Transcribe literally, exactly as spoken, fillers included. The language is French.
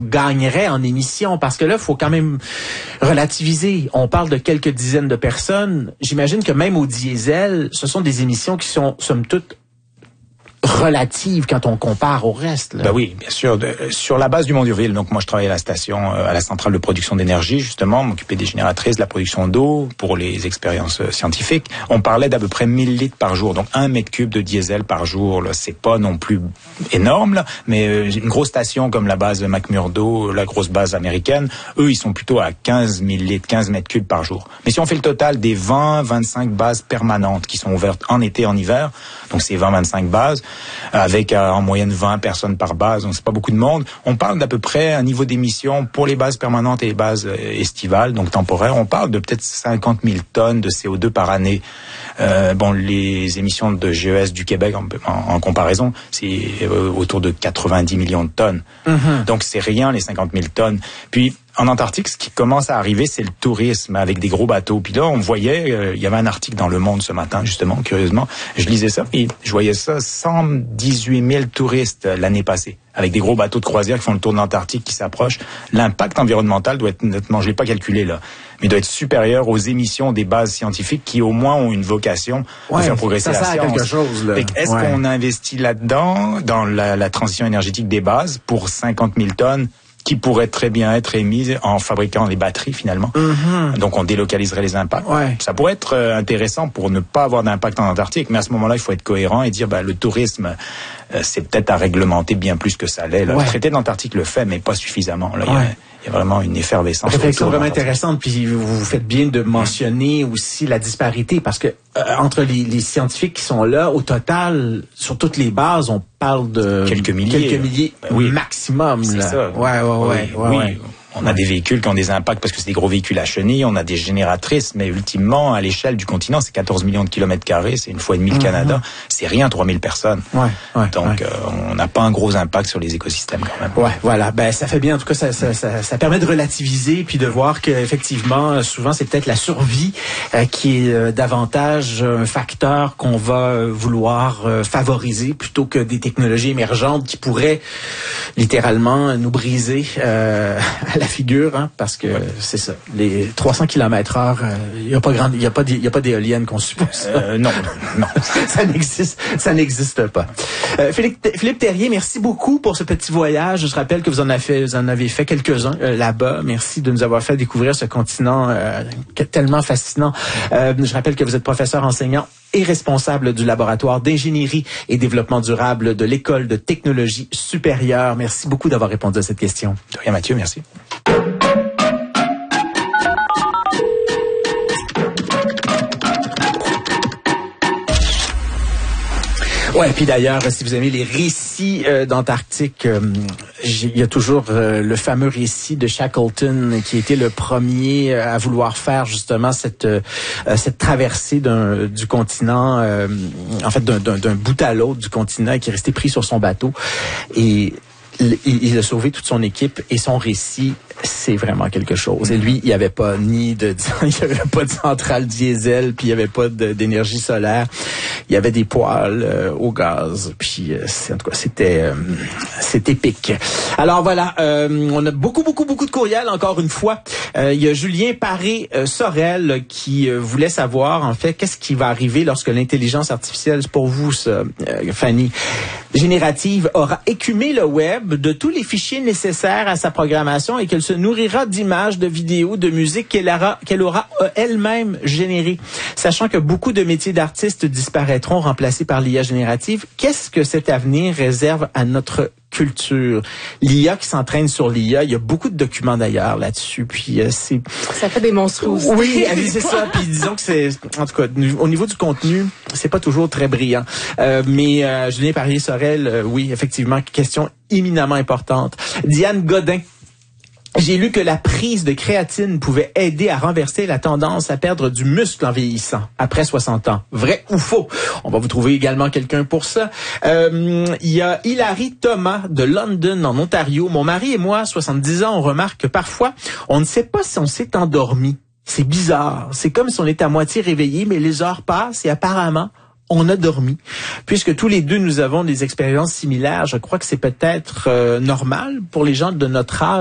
gagnerait en émissions? Parce que là, il faut quand même relativiser. On parle de quelques dizaines de personnes. J'imagine que même au diesel, ce sont des émissions qui sont, somme toute, relative quand on compare au reste. Là. Ben oui, bien sûr. De, sur la base du Mont-Durville, donc moi je travaillais à la station, euh, à la centrale de production d'énergie, justement, m'occupais des génératrices, de la production d'eau pour les expériences euh, scientifiques. On parlait d'à peu près mille litres par jour, donc un mètre cube de diesel par jour. Là, c'est pas non plus énorme, là, mais euh, une grosse station comme la base McMurdo, la grosse base américaine, eux ils sont plutôt à quinze mille litres, quinze mètres cubes par jour. Mais si on fait le total des vingt, vingt-cinq bases permanentes qui sont ouvertes en été, en hiver, donc c'est vingt, vingt-cinq bases, avec euh, en moyenne vingt personnes par base, donc c'est pas beaucoup de monde. On parle d'à peu près un niveau d'émission pour les bases permanentes et les bases euh, estivales, donc temporaires, on parle de peut-être cinquante mille tonnes de C O deux par année. Euh, bon, les émissions de G E S du Québec, en, en, en comparaison, c'est euh, autour de quatre-vingt-dix millions de tonnes. Mm-hmm. Donc c'est rien, les cinquante mille tonnes. Puis en Antarctique, ce qui commence à arriver, c'est le tourisme avec des gros bateaux. Puis là, on voyait, euh, il y avait un article dans Le Monde ce matin, justement, curieusement. Je lisais ça, et je voyais ça, cent dix-huit mille touristes l'année passée, avec des gros bateaux de croisière qui font le tour de l'Antarctique, qui s'approchent. L'impact environnemental doit être, nettement, je l'ai pas calculé là, mais doit être supérieur aux émissions des bases scientifiques qui, au moins, ont une vocation ouais, de faire progresser ça la science. Quelque chose, là. Est-ce ouais. qu'on investit là-dedans, dans la, la transition énergétique des bases, pour cinquante mille tonnes qui pourrait très bien être émise en fabriquant les batteries finalement. Mm-hmm. Donc on délocaliserait les impacts. Ouais. Ça pourrait être euh, intéressant pour ne pas avoir d'impact en Antarctique, mais à ce moment-là, il faut être cohérent et dire bah, le tourisme, euh, c'est peut-être à réglementer bien plus que ça l'est. Là. Ouais. Le traité d'Antarctique le fait, mais pas suffisamment. Là, ouais. il y a, Il y a vraiment une effervescence. Réflexion vraiment intéressante, puis vous faites bien de mentionner mmh. aussi la disparité, parce que euh, entre les, les scientifiques qui sont là, au total, sur toutes les bases, on parle de quelques milliers, quelques milliers ben oui. maximum. C'est là. ça. Ouais, ouais, ouais. Oui. ouais, oui. ouais. On a des véhicules qui ont des impacts parce que c'est des gros véhicules à chenilles, on a des génératrices, mais ultimement, à l'échelle du continent, c'est quatorze millions de kilomètres carrés, c'est une fois et demi le mmh. Canada, c'est rien, trois mille personnes. Ouais, ouais, Donc, ouais. Euh, on n'a pas un gros impact sur les écosystèmes quand même. Ouais, voilà. Ben, ça fait bien. En tout cas, ça, ça, ça, ça permet de relativiser puis de voir qu'effectivement, souvent, c'est peut-être la survie euh, qui est euh, davantage un facteur qu'on va euh, vouloir euh, favoriser plutôt que des technologies émergentes qui pourraient littéralement nous briser euh, à la figure, hein, parce que ouais. c'est ça. Les trois cents kilomètres heure, il euh, y a pas grand, il y a pas, il y a pas d'éoliennes qu'on suppose. Euh, non, non, ça n'existe, ça n'existe pas. Euh, Philippe, Philippe Terrier, merci beaucoup pour ce petit voyage. Je rappelle que vous en avez fait, vous en avez fait quelques-uns euh, là-bas. Merci de nous avoir fait découvrir ce continent euh, tellement fascinant. Euh, je rappelle que vous êtes professeur enseignant et responsable du laboratoire d'ingénierie et développement durable de l'École de technologie supérieure. Merci beaucoup d'avoir répondu à cette question. De rien, Mathieu, merci. Ouais, puis d'ailleurs, si vous aimez les récits euh, d'Antarctique, euh, il y a toujours euh, le fameux récit de Shackleton qui était le premier à vouloir faire justement cette euh, cette traversée d'un du continent, euh, en fait d'un, d'un, d'un bout à l'autre du continent, et qui est resté pris sur son bateau. Et il, il a sauvé toute son équipe, et son récit, c'est vraiment quelque chose. Et lui, il n'y avait pas ni de, il y avait pas de centrale diesel, puis il n'y avait pas de, d'énergie solaire. Il y avait des poêles euh, au gaz. Puis euh, c'est, en tout cas, c'était euh, c'est épique. Alors voilà, euh, on a beaucoup, beaucoup, beaucoup de courriels, encore une fois. Euh, il y a Julien Paré-Sorel qui euh, voulait savoir, en fait, qu'est-ce qui va arriver lorsque l'intelligence artificielle, c'est pour vous, ça, euh, Fanny, générative, aura écumé le web de tous les fichiers nécessaires à sa programmation et qu'elle se nourrira d'images, de vidéos, de musique qu'elle aura, qu'elle aura elle-même générées. Sachant que beaucoup de métiers d'artistes disparaîtront, remplacés par l'I A générative, qu'est-ce que cet avenir réserve à notre culture? L'I A qui s'entraîne sur l'I A, il y a beaucoup de documents d'ailleurs là-dessus, puis euh, c'est... Ça fait des monstruosités. Oui, c'est ça, puis disons que c'est... En tout cas, au niveau du contenu, c'est pas toujours très brillant. Euh, mais euh, Julien Paré-Sorel, euh, oui, effectivement, question éminemment importante. Diane Godin, j'ai lu que la prise de créatine pouvait aider à renverser la tendance à perdre du muscle en vieillissant après soixante ans. Vrai ou faux? On va vous trouver également quelqu'un pour ça. Euh, il y a Hilary Thomas de London, en Ontario. Mon mari et moi, soixante-dix ans, on remarque que parfois, on ne sait pas si on s'est endormi. C'est bizarre. C'est comme si on était à moitié réveillé, mais les heures passent et apparemment, on a dormi. Puisque tous les deux, nous avons des expériences similaires, je crois que c'est peut-être euh, normal pour les gens de notre âge